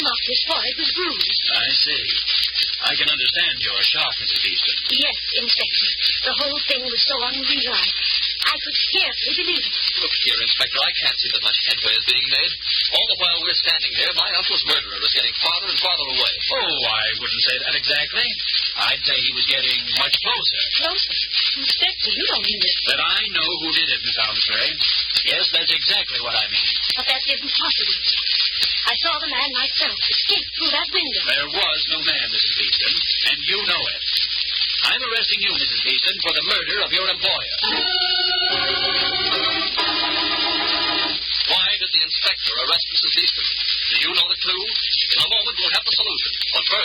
up, his forehead was bruised. I see. I can understand your shock, Mrs. Easton. Yes, Inspector. The whole thing was so unreal. I could scarcely believe it. Look here, Inspector, I can't see that much headway is being made. All the while we're standing here, my uncle's murderer is getting farther and farther away. Oh, I wouldn't say that exactly. I'd say he was getting much closer. Closer? Inspector, you don't mean it. That I know who did it, Miss Almsbury. Yes, that's exactly what I mean. But that isn't possible. I saw the man myself escape through that window. There was no man, Mrs. Beeston, and you know it. I'm arresting you, Mrs. Beeston, for the murder of your employer. Why did the inspector arrest Mrs. Beeston? Do you know the clue? In a moment, we'll have the solution. But first,